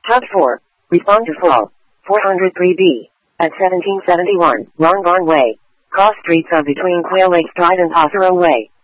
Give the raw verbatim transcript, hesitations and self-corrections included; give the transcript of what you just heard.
Hub four. Respond to fall. four hundred three B. At seventeen seventy-one, Longarn Way. Cross streets are between Quail Lakes Drive and Passero Way.